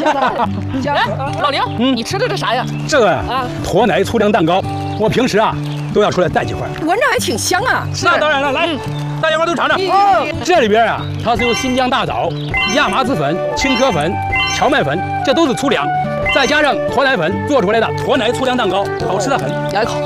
老刘，你吃的这啥呀？ 这个驼奶粗粮蛋糕，我平时都要出来带几块。 闻着还挺香啊。 那当然了，来，大家伙都尝尝。这里边它是用新疆大枣、亚麻籽粉、青稞粉、荞麦粉，这都是粗粮，再加上驼奶粉做出来的驼奶粗粮蛋糕，好吃的很。 咬一口，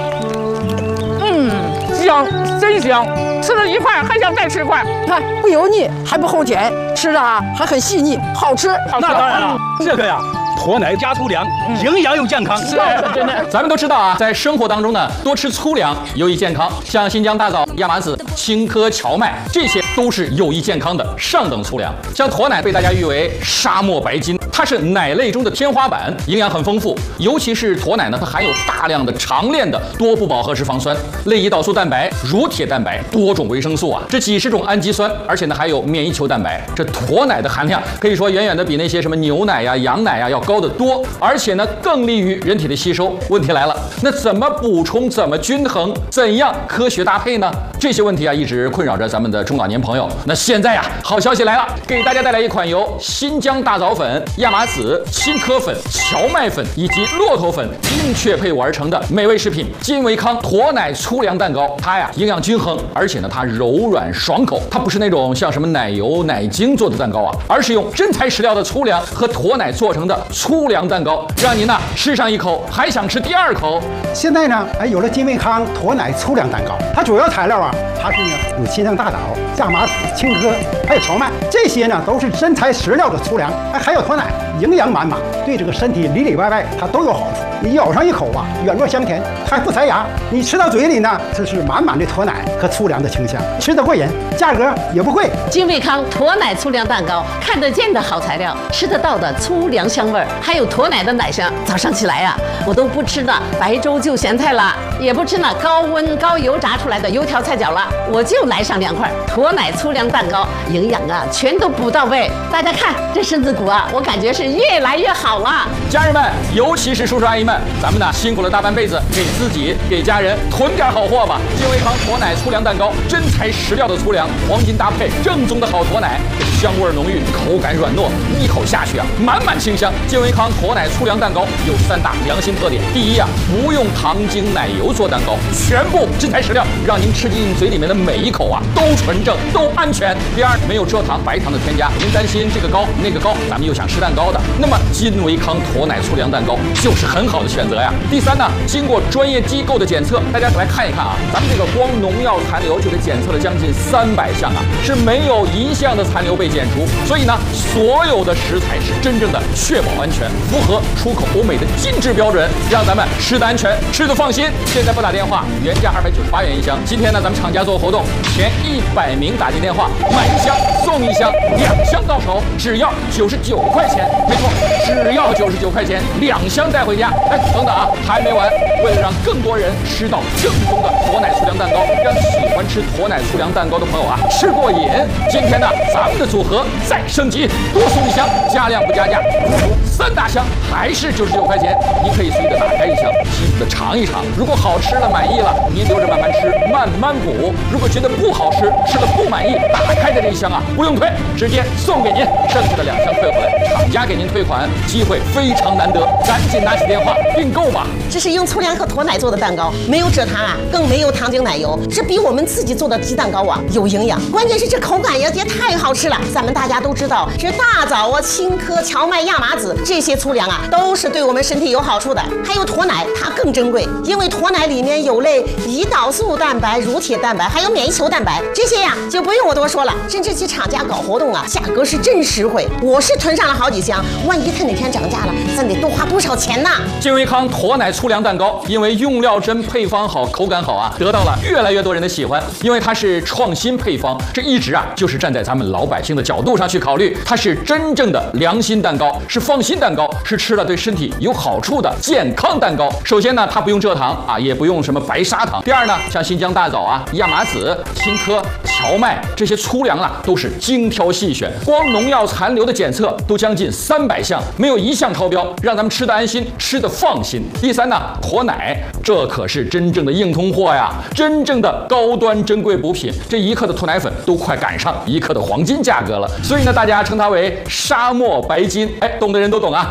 香，真香。吃了一块还想再吃一块，看不油腻，还不齁甜，吃的还很细腻，好吃。 那当然了，这个驼奶加粗粮，营养又健康。 是真的。 咱们都知道在生活当中呢，多吃粗粮有益健康，像新疆大枣、亚麻籽、青稞、荞麦，这些都是有益健康的上等粗粮。像驼奶被大家誉为沙漠白金，它是奶类中的天花板，营养很丰富。尤其是驼奶呢，它含有大量的长链的多不饱和脂肪酸、类胰岛素蛋白、乳铁蛋白、多种维生素这几十种氨基酸，而且呢还有免疫球蛋白。这驼奶的含量可以说远远的比那些什么牛奶羊奶要高得多，而且呢更利于人体的吸收。问题来了，那怎么补充，怎么均衡，怎样科学搭配呢？这些问题一直困扰着咱们的中老年朋友。那现在好消息来了，给大家带来一款由新疆大枣粉、亚麻籽、青稞粉、荞麦粉以及骆驼粉精确配伍而成的美味食品金维康驼奶粗粮蛋糕。它营养均衡，而且呢它柔软爽口，它不是那种像什么奶油奶精做的蛋糕而是用真材实料的粗粮和驼奶做成的粗粮蛋糕，让您吃上一口还想吃第二口。 现在呢有了金维康驼奶粗粮蛋糕，它主要材料它是有新疆大枣、亚麻籽、青稞还有荞麦，这些呢都是真材实料的粗粮，还有驼奶，营养满满，对这个身体里里外外它都有好处。你咬上一口软糯香甜，还不塞牙，你吃到嘴里呢，这是满满的驼奶和粗粮的清香，吃得过瘾，价格也不贵。 金维康驼奶粗粮蛋糕，看得见的好材料，吃得到的粗粮香味儿，还有驼奶的奶香。早上起来我都不吃那白粥就咸菜了，也不吃那高温高油炸出来的油条菜饺了，我就来上2块驼奶粗粮蛋糕，营养全都补到位。大家看这身子骨我感觉是越来越好了。 家人们，尤其是叔叔阿姨们，咱们辛苦了大半辈子，给自己给家人囤点好货吧。金维康驼奶粗粮蛋糕，真材实料的粗粮，黄金搭配，正宗的好驼奶，香味浓郁，口感软糯，一口下去满满清香。金维康驼奶粗粮蛋糕有3大良心特点：第一不用糖精奶油做蛋糕，全部真材实料，让您吃进嘴里面的每一口都纯正，都安全。第二，没有蔗糖、白糖的添加，您担心这个高那个高，咱们又想吃蛋糕的，那么金维康驼奶粗粮蛋糕就是很好的选择呀。第三经过专业机构的检测，大家来看一看咱们这个光农药残留就得检测了将近300项是没有一项的残留被检除。所以所有的食材是真正的确保安全，符合出口欧美的精致标准，让咱们吃得安全，吃得放心。现在拨打电话，原价298元一箱，今天咱们厂家做活动，前100名打进电话买1箱送1箱，2箱到手只要99块钱，没错，只要99块钱，2箱带回家。等等还没完，为了让更多人吃到正宗的驼奶粗粮蛋糕，让喜欢吃驼奶粗粮蛋糕的朋友吃过瘾，今天咱们的组合再升级，多送1箱，加量不加价，3大箱还是99块钱。您可以随意的打开1箱，细细的尝一尝，如果好吃了满意了，您留着慢慢吃，慢慢补；如果觉得不好吃，吃了不满意，打开的这1箱不用退，直接送给您，剩下的2箱退回来，厂家给您退款，机会非常难得，赶紧拿起电话订购吧。 这是用粗粮和驼奶做的蛋糕，没有蔗糖更没有糖精奶油，这比我们自己做的鸡蛋糕有营养，关键是这口感也太好吃了。咱们大家都知道，这大枣青稞、荞麦、亚麻籽这些粗粮都是对我们身体有好处的。还有驼奶，它更珍贵，因为驼奶里面有类胰岛素蛋白、乳铁蛋白，还有免疫球蛋白，这些就不用我多说了。甚至其厂家搞活动价格是真实惠，我是囤上了好几箱，万一它哪天涨价了，咱得多花多少钱呢？ 金维康驼奶粗粮蛋糕，因为用料真、配方好、口感好得到了越来越多人的喜欢。因为它是创新配方，这一直就是站在咱们老百姓的角度上去考虑，它是真正的良心蛋糕，是放心蛋糕，是吃了对身体有好处的健康蛋糕。首先它不用蔗糖也不用什么白砂糖。第二像新疆大枣亚麻籽、青稞、荞麦这些粗粮都是精挑细选，光农药残留的检测都将近300项，没有1项超标，让咱们吃得安心，吃得放心。第三驼奶，这可是真正的硬通货呀，真正的高端珍贵补品，这1克的驼奶粉都快赶上1克的黄金价格了，所以大家称它为沙漠白金，懂的人都懂